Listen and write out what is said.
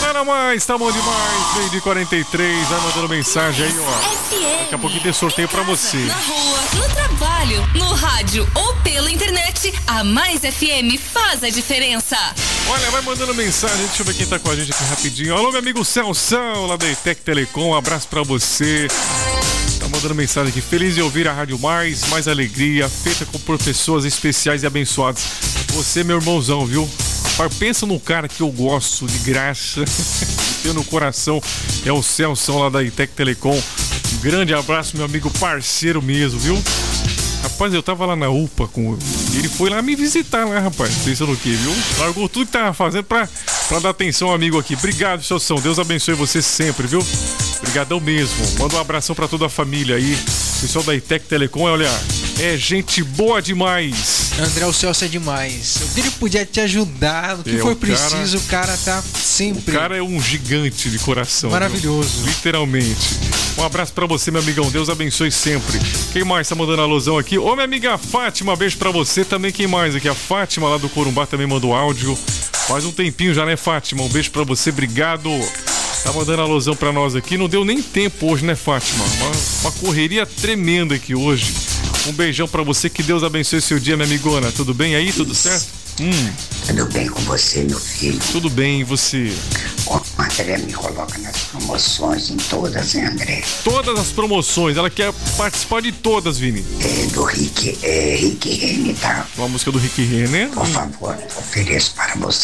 Nada mais, tá bom demais. Meio de 43, vai mandando mensagem aí, ó. Daqui a pouquinho tem sorteio pra você. Na rua, no trabalho, no rádio ou pela internet, a Mais FM faz a diferença. Olha, vai mandando mensagem, deixa eu ver quem tá com a gente aqui rapidinho. Alô, meu amigo Celção, lá da ETEC Telecom, um abraço pra você. Tá mandando mensagem aqui, feliz de ouvir a Rádio Mais alegria, feita por pessoas especiais e abençoadas. Você, meu irmãozão, viu? Pensa num cara que eu gosto de graça, que tenho no coração, é o Celção lá da ETEC Telecom. Um grande abraço, meu amigo parceiro mesmo, viu? Rapaz, eu tava lá na UPA com ele, foi lá me visitar lá, rapaz. Pensando o quê, viu? Largou tudo que tava fazendo pra dar atenção ao amigo aqui. Obrigado, Celção. Deus abençoe você sempre, viu? Obrigadão mesmo. Manda um abração pra toda a família aí. Pessoal da ETEC Telecom, olha, é gente boa demais. André, o Celso é demais. Eu queria que podia te ajudar no que for preciso. O cara tá sempre... O cara é um gigante de coração. Maravilhoso. Viu? Literalmente. Um abraço pra você, meu amigão. Deus abençoe sempre. Quem mais tá mandando alusão aqui? Ô, minha amiga Fátima, beijo pra você também. Quem mais aqui? A Fátima lá do Corumbá também mandou áudio. Faz um tempinho já, né, Fátima? Um beijo pra você, obrigado. Tá mandando alusão pra nós aqui. Não deu nem tempo hoje, né, Fátima? Uma correria tremenda aqui hoje. Um beijão pra você, que Deus abençoe seu dia, minha amigona. Tudo bem aí? Tudo certo? Tudo bem com você, meu filho? Tudo bem, e você? O André me coloca nas promoções, em todas, hein, André? Todas as promoções, ela quer participar de todas, Vini. Do Rick Renner, tá? Uma música do Rick Renner. Por favor, ofereço para você.